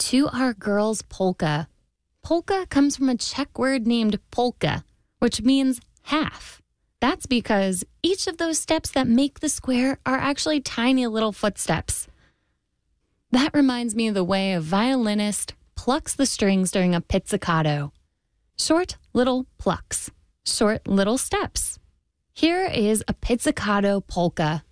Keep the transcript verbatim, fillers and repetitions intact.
to our girl's polka. Polka comes from a Czech word named polka, which means half. That's because each of those steps that make the square are actually tiny little footsteps. That reminds me of the way a violinist plucks the strings during a pizzicato. Short little plucks, short little steps. Here is a pizzicato polka.